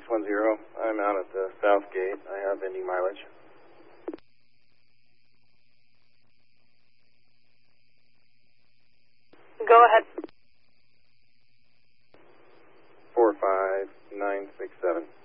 610. I'm out at the south gate. I have ending mileage. Go ahead. 45967.